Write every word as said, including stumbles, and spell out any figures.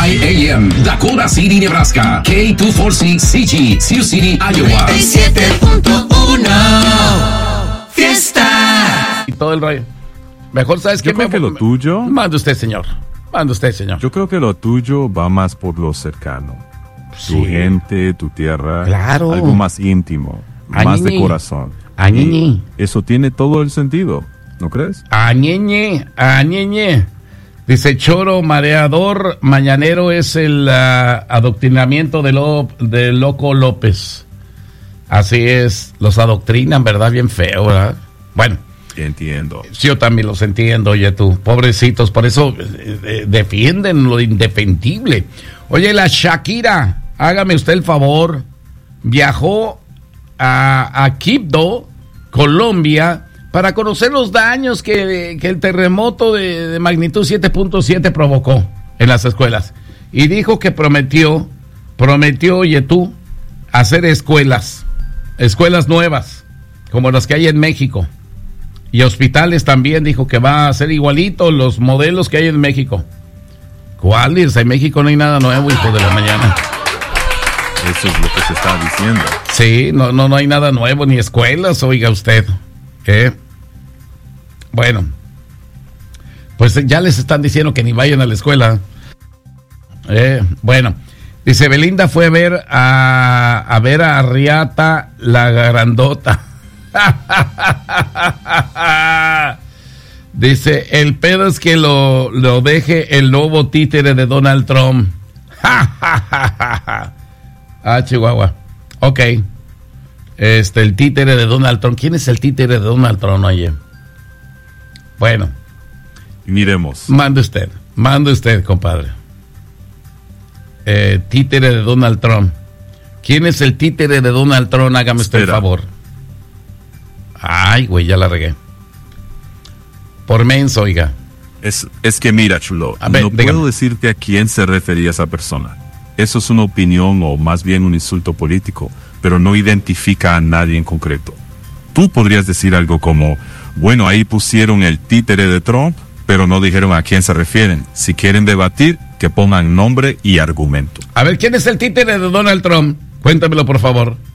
A M, Dakota City, Nebraska. K veinticuatro C C G, Sioux City, Iowa. noventa y siete punto uno. Fiesta. Y todo el rollo. Mejor, ¿sabes qué? Yo creo me... que lo tuyo... Mande usted, señor. Mande usted, señor. Yo creo que lo tuyo va más por lo cercano. Sí. Tu gente, tu tierra. Claro. Algo más íntimo. Añiñi. Más de corazón. Añiñi. Y eso tiene todo el sentido, ¿no crees? Añeñe, añeñe. Dice Choro, mareador, mañanero es el uh, adoctrinamiento de, lo, de Loco López. Así es, los adoctrinan, ¿verdad? Bien feo, ¿verdad? Bueno. Entiendo. Yo también los entiendo, oye tú, pobrecitos, por eso eh, eh, defienden lo indefendible. Oye, la Shakira, hágame usted el favor, viajó a, a Quibdó, Colombia, para conocer los daños que, que el terremoto de, de magnitud siete punto siete provocó en las escuelas. Y dijo que prometió, prometió, oye tú, hacer escuelas, escuelas nuevas, como las que hay en México. Y hospitales también, dijo que va a ser igualito los modelos que hay en México. ¿Cuáles? En México no hay nada nuevo, hijo de la mañana. Eso es lo que se está diciendo. Sí, no, no, no hay nada nuevo, ni escuelas, oiga usted. ¿Qué? Bueno, pues ya les están diciendo que ni vayan a la escuela. Eh, bueno, dice Belinda fue a ver a, a ver a Riata la grandota. Dice, el pedo es que lo, lo deje el nuevo títere de Donald Trump. Ah, Chihuahua. Ok. Este, el títere de Donald Trump. ¿Quién es el títere de Donald Trump, oye? Bueno. Miremos. Mande usted. Mande usted, compadre. Eh, títere de Donald Trump. ¿Quién es el títere de Donald Trump? Hágame usted el favor. Ay, güey, ya la regué. Por menso, oiga. Es, es que mira, chulo, a ver, no dígame. puedo decirte a quién se refería esa persona. Eso es una opinión o más bien un insulto político, pero no identifica a nadie en concreto. Tú podrías decir algo como, bueno, ahí pusieron el títere de Trump, pero no dijeron a quién se refieren. Si quieren debatir, que pongan nombre y argumento. A ver, ¿quién es el títere de Donald Trump? Cuéntamelo, por favor.